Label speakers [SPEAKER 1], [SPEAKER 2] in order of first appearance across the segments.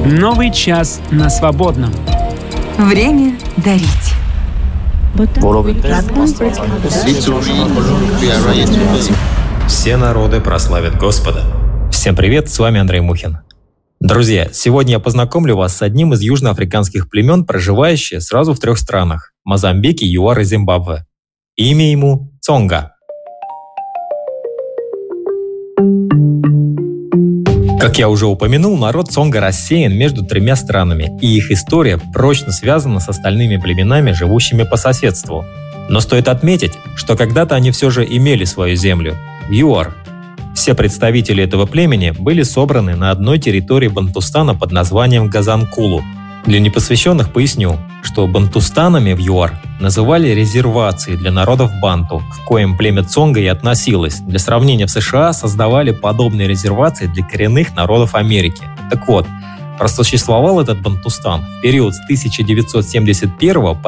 [SPEAKER 1] Новый час на свободном.
[SPEAKER 2] Время дарить.
[SPEAKER 3] Все народы прославят Господа. Всем привет, с вами Андрей Мухин. Друзья, сегодня я познакомлю вас с одним из южноафриканских племен, проживающих сразу в 3 странах – Мозамбике, ЮАР и Зимбабве. Имя ему – Цонга. Как я уже упомянул, народ Цонга рассеян между 3 странами, и их история прочно связана с остальными племенами, живущими по соседству. Но стоит отметить, что когда-то они все же имели свою землю – ЮАР. Все представители этого племени были собраны на одной территории Бантустана под названием Газанкулу. Для непосвященных поясню, что бантустанами в ЮАР называли резервации для народов банту, к коим племя Цонга и относилось. Для сравнения, в США создавали подобные резервации для коренных народов Америки. Так вот, просуществовал этот Бантустан в период с 1971 по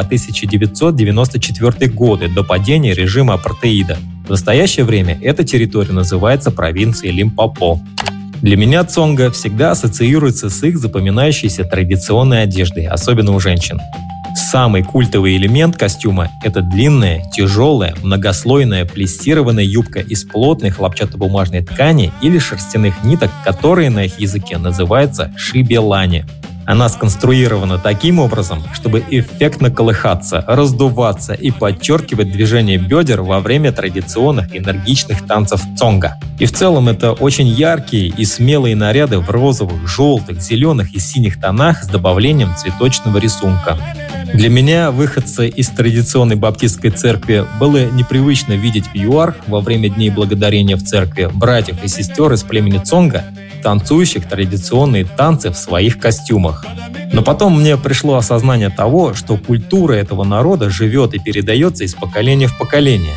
[SPEAKER 3] 1994 годы до падения режима апартеида. В настоящее время эта территория называется провинцией Лимпопо. Для меня Цонга всегда ассоциируется с их запоминающейся традиционной одеждой, особенно у женщин. Самый культовый элемент костюма – это длинная, тяжелая, многослойная плессированная юбка из плотной хлопчатобумажной ткани или шерстяных ниток, которые на их языке называются шибелани. Она сконструирована таким образом, чтобы эффектно колыхаться, раздуваться и подчеркивать движение бедер во время традиционных энергичных танцев Цонга. И в целом это очень яркие и смелые наряды в розовых, желтых, зеленых и синих тонах с добавлением цветочного рисунка. Для меня, выходца из традиционной баптистской церкви, было непривычно видеть в ЮАР во время Дней Благодарения в церкви братьев и сестер из племени Цонга, танцующих традиционные танцы в своих костюмах. Но потом мне пришло осознание того, что культура этого народа живет и передается из поколения в поколение.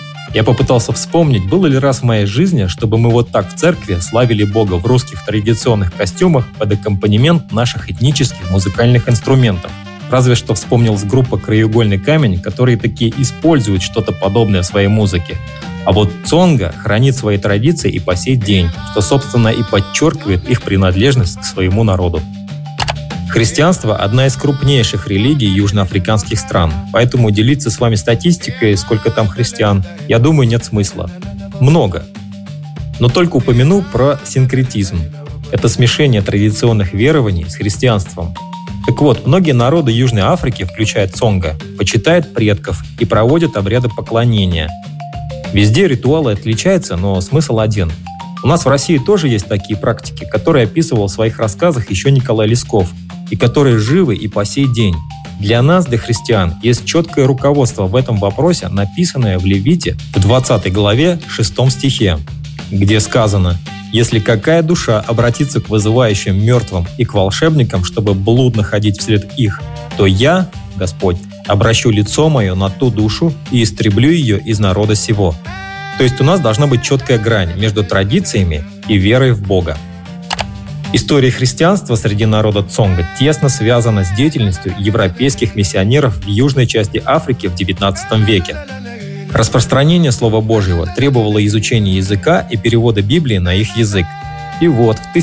[SPEAKER 3] Я попытался вспомнить, было ли раз в моей жизни, чтобы мы вот так в церкви славили Бога в русских традиционных костюмах под аккомпанемент наших этнических музыкальных инструментов. Разве что вспомнилась группа «Краеугольный камень», которые таки используют что-то подобное в своей музыке. А вот Цонга хранит свои традиции и по сей день, что, собственно, и подчеркивает их принадлежность к своему народу. Христианство – одна из крупнейших религий южноафриканских стран, поэтому делиться с вами статистикой, сколько там христиан, я думаю, нет смысла. Много. Но только упомяну про синкретизм. Это смешение традиционных верований с христианством. Так вот, многие народы Южной Африки, включая Цонга, почитают предков и проводят обряды поклонения. Везде ритуалы отличаются, но смысл один. У нас в России тоже есть такие практики, которые описывал в своих рассказах еще Николай Лесков, и которые живы и по сей день. Для нас, для христиан, есть четкое руководство в этом вопросе, написанное в Левите в 20 главе 6 стихе, где сказано: «Если какая душа обратится к вызывающим мертвым и к волшебникам, чтобы блудно ходить вслед их, то я, Господь, обращу лицо мое на ту душу и истреблю ее из народа сего». То есть у нас должна быть четкая грань между традициями и верой в Бога. История христианства среди народа Цонга тесно связана с деятельностью европейских миссионеров в южной части Африки в XIX веке. Распространение Слова Божьего требовало изучения языка и перевода Библии на их язык. И вот в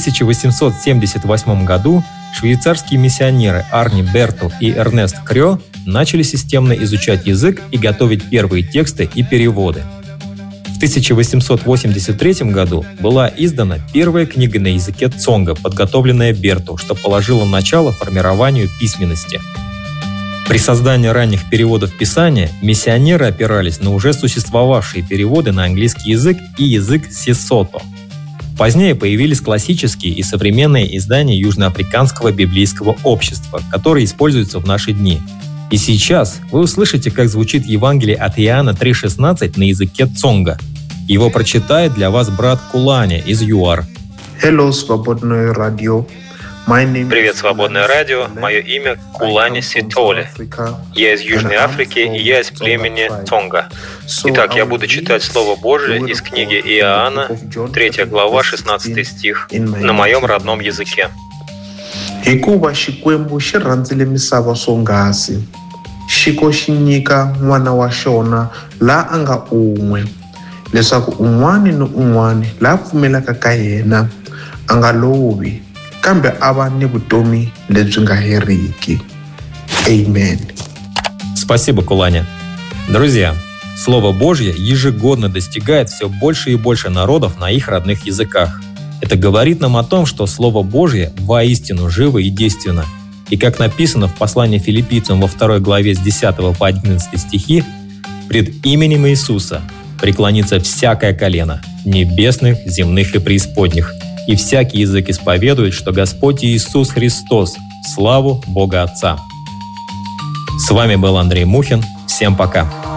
[SPEAKER 3] 1878 году швейцарские миссионеры Арни Берту и Эрнест Крё начали системно изучать язык и готовить первые тексты и переводы. В 1883 году была издана первая книга на языке Цонга, подготовленная Берту, что положило начало формированию письменности. При создании ранних переводов Писания миссионеры опирались на уже существовавшие переводы на английский язык и язык сесото. Позднее появились классические и современные издания Южноафриканского библейского общества, которые используются в наши дни. И сейчас вы услышите, как звучит Евангелие от Иоанна 3,16 на языке Цонга. Его прочитает для вас брат Кулани из ЮАР.
[SPEAKER 4] Hello, Свободное радио.
[SPEAKER 3] Привет, Свободное радио. Мое имя Кулани Ситоле. Я из Южной Африки, и я из племени Цонга. Итак, я буду читать Слово Божие из книги Иоанна, 3 глава, 16 стих, на моем родном языке.
[SPEAKER 4] Hikuva Xikwembu xi rhandzile misava swonghasi, xiko xi nyika n'wana wa xona la a nga un'we, leswaku un'wana ni un'wana la pfumelaka ka yena a nga lovi, kambe a va ni vutomi lebyi nga heriki. Amen.
[SPEAKER 3] Спасибо, Куланя. Друзья, Слово Божье ежегодно достигает все больше и больше народов на их родных языках. Это говорит нам о том, что Слово Божье воистину живо и действенно. И как написано в послании Филиппийцам во 2 главе с 10 по 11 стихи, «Пред именем Иисуса преклонится всякое колено, небесных, земных и преисподних, и всякий язык исповедует, что Господь Иисус Христос, в славу Бога Отца». С вами был Андрей Мухин. Всем пока!